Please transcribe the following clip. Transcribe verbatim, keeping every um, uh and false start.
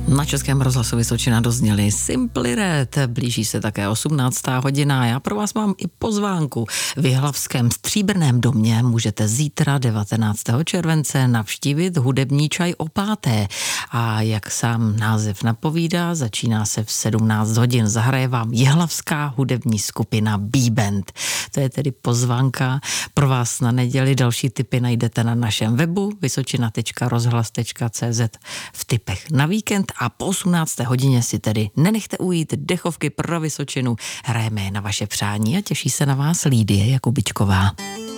Na Českém rozhlasu Vysočina dozněli Simply Red. Blíží se také osmnáctá hodina. Já pro vás mám i pozvánku. V Jihlavském Stříbrném domě můžete zítra devatenáctého července navštívit hudební čaj o páté. A jak sám název napovídá, začíná se v sedmnáct hodin. Zahraje vám jihlavská hudební skupina B-Band. To je tedy pozvánka pro vás na neděli. Další tipy najdete na našem webu vysočina tečka rozhlas tečka cé zet v tipech na víkend. A po osmnácté hodině si tedy nenechte ujít dechovky pro Vysočinu. Hrajeme je na vaše přání a těší se na vás Lídie Jakubičková.